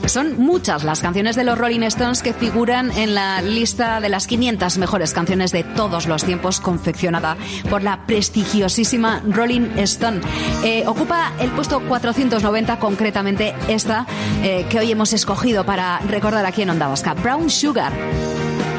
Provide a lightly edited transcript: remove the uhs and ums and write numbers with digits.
Son muchas las canciones de los Rolling Stones que figuran en la lista de las 500 mejores canciones de todos los tiempos, confeccionada por la prestigiosísima Rolling Stone. Ocupa el puesto 490, concretamente esta que hoy hemos escogido para recordar aquí en Onda Vasca, Brown Sugar.